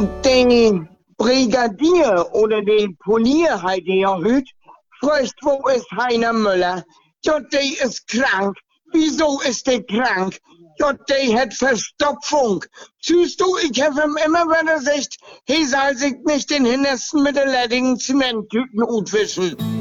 Den Brigadier oder den Polier hat ja heute. Fragt, wo ist Heiner Müller? Ja, der ist krank. Wieso ist der krank? Ja, der hat Verstopfung. Siehst du, ich habe ihm immer wieder gesagt, er soll sich nicht den Hintersten mit der ledigen Zementtüten utwischen.